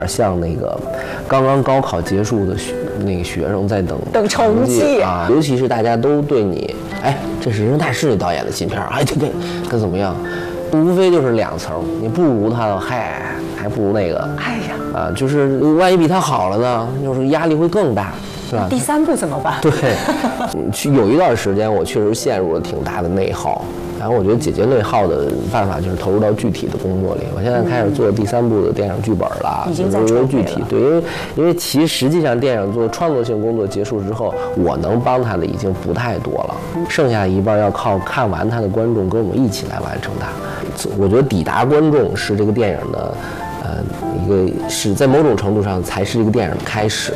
像那个刚刚高考结束的那个学生在等成绩啊，尤其是大家都对你，哎，这是人生大事导演的新片，哎，对，跟怎么样？无非就是2层，你不如他的，嗨，还不如那个， 哎呀， 啊，就是万一比他好了呢，就是压力会更大，是吧？ 第3部怎么办？ 对，有一段时间我确实陷入了挺大的内耗。然后我觉得解决内耗的办法就是投入到具体的工作里。我现在开始做第3部的电影剧本了， 已经在筹备了。 具体对，因为实际上电影做创作性工作结束之后，我能帮他的已经不太多了，剩下一半要靠看完他的观众跟我们一起来完成它。我觉得抵达观众是这个电影的，一个是在某种程度上才是这个电影的开始。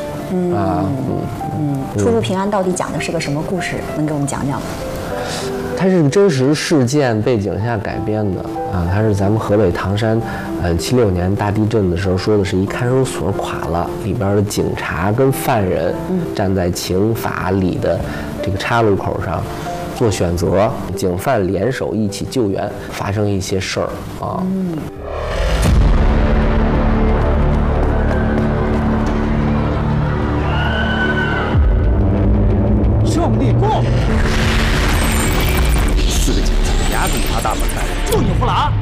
出入平安到底讲的是个什么故事？能给我们讲讲吗？ 它是真实事件背景下改编的啊，它是咱们河北唐山，76年大地震的时候说的是一看守所垮了，里边的警察跟犯人站在情法理的这个岔路口上做选择，警犯联手一起救援，发生一些事儿啊。 胜利过！4个警察牙比他大把开，就你胡来！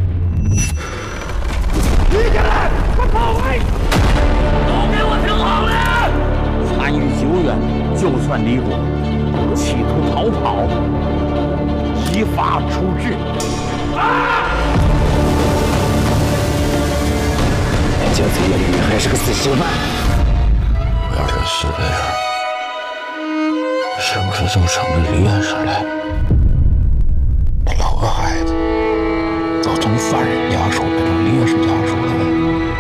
立下来，快跑位！都给我听好了！参与救援就算离过，企图逃跑，依法处置。 这次叶丽还是个死刑犯。 我要这4个人，是不是就成了李院士了？那老个孩子都从犯人家属变成烈士家属了呗？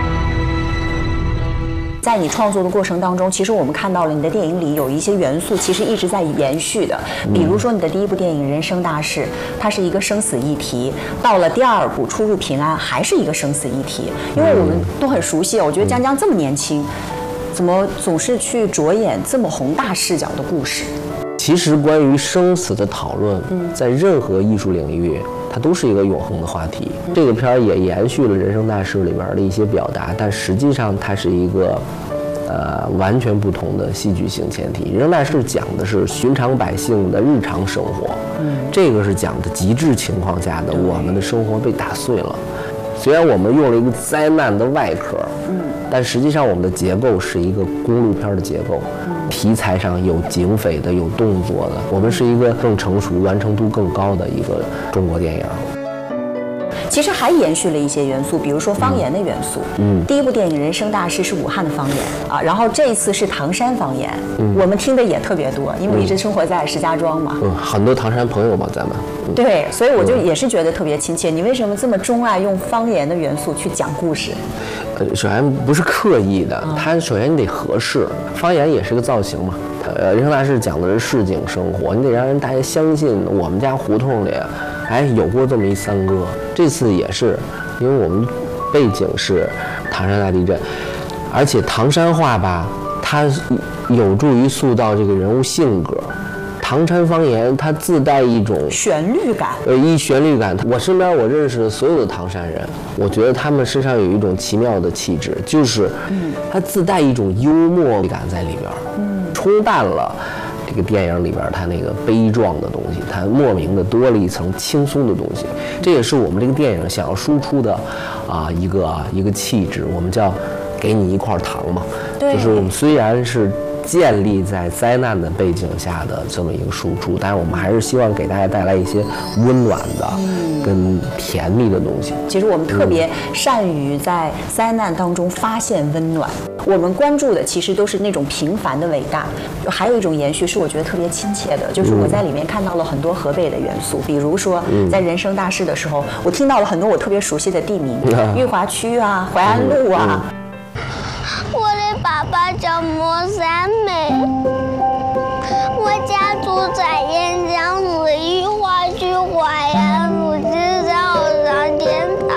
在你创作的过程当中，其实我们看到了你的电影里有一些元素，其实一直在延续的。比如说你的第1部电影《人生大事》，它是一个生死议题；到了第2部《出入平安》，还是一个生死议题。因为我们都很熟悉，我觉得江江这么年轻，怎么总是去着眼这么宏大视角的故事？ 其实关于生死的讨论，在任何艺术领域，它都是一个永恒的话题。这个片儿也延续了《人生大事》里边的一些表达，但实际上它是一个，完全不同的戏剧性前提。《人生大事》讲的是寻常百姓的日常生活，这个是讲的极致情况下的我们的生活被打碎了。虽然我们用了一个灾难的外壳，但实际上我们的结构是一个公路片的结构。题材上有警匪的，有动作的，我们是一个更成熟、完成度更高的一个中国电影。 其实还延续了一些元素，比如说方言的元素。第1部电影《人生大事》是武汉的方言啊，然后这一次是唐山方言，我们听的也特别多，因为我一直生活在石家庄嘛。 很多唐山朋友嘛，咱们。 对，所以我就也是觉得特别亲切。你为什么这么钟爱用方言的元素去讲故事？ 首先不是刻意的，它首先你得合适，方言也是个造型嘛。人生大事讲的是市井生活，你得让人大家相信我们家胡同里，哎，有过这么一三哥。这次也是，因为我们背景是唐山大地震，而且唐山话吧，它有助于塑造这个人物性格。唐山方言它自带一种旋律感， 旋律感。我身边我认识的所有的唐山人，我觉得他们身上有一种奇妙的气质，就是它自带一种幽默感在里边，冲淡了这个电影里边它那个悲壮的东西，它莫名的多了一层轻松的东西。这也是我们这个电影想要输出的一个气质，我们叫给你一块糖嘛，就是我们虽然是建立在灾难的背景下的这么一个输出，但是我们还是希望给大家带来一些温暖的跟甜蜜的东西。 其实我们特别善于在灾难当中发现温暖，我们关注的其实都是那种平凡的伟大。还有一种延续是我觉得特别亲切的，就是我在里面看到了很多河北的元素，比如说在人生大事的时候，我听到了很多我特别熟悉的地名，裕华区啊，淮安路啊。 我的爸爸叫莫三梅，我家住在沿江市裕华区淮安路13号上天堂，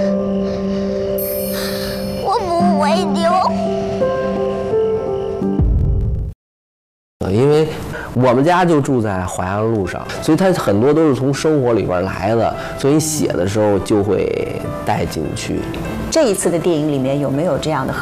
我不会丢。 因为我们家就住在淮安路上，所以它很多都是从生活里边来的，所以你写的时候就会带进去。 这一次的电影里面有没有这样的